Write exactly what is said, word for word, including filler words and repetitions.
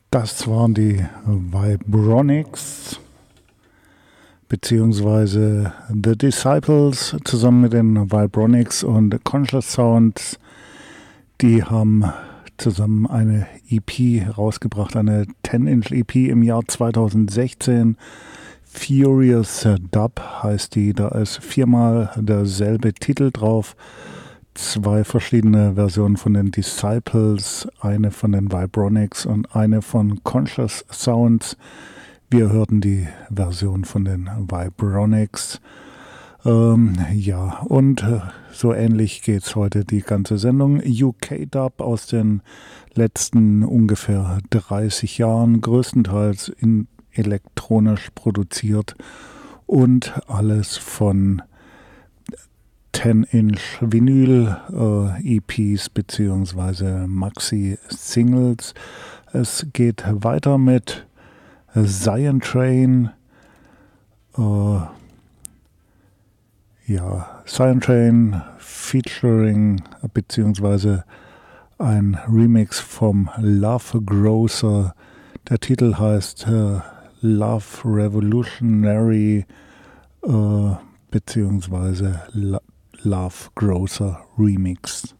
Das waren die Vibronics beziehungsweise The Disciples zusammen mit den Vibronics und Conscious Sounds. Die haben zusammen eine E P rausgebracht, eine zehn Inch E P im Jahr zweitausendsechzehn. Furious Dub heißt die, da ist viermal derselbe Titel drauf. Zwei verschiedene Versionen von den Disciples, eine von den Vibronics und eine von Conscious Sounds. Wir hörten die Version von den Vibronics. Ähm, ja, und äh, so ähnlich geht's heute die ganze Sendung. U K-Dub aus den letzten ungefähr dreißig Jahren, größtenteils in elektronisch produziert und alles von zehn Inch Vinyl äh, E Ps bzw. Maxi-Singles. Es geht weiter mit Zion Train. Äh, ja, Zion Train featuring bzw. ein Remix vom Love Grocer. Der Titel heißt äh, Love Revolutionary äh, bzw. La Love Grocer Remix.